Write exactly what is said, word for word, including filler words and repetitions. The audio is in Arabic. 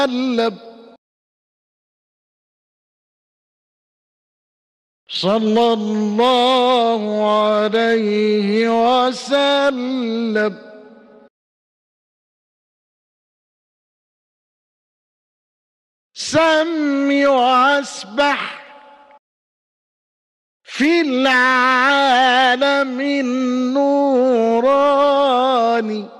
وسلم صلى الله عليه وسلم سمي واسبح في العالم النوراني